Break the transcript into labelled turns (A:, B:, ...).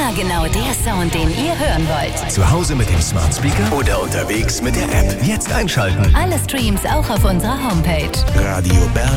A: Immer genau der Sound, den ihr hören wollt.
B: Zu Hause mit dem Smart Speaker oder unterwegs mit der App. Jetzt einschalten.
A: Alle Streams auch auf unserer Homepage.
B: Radio Berg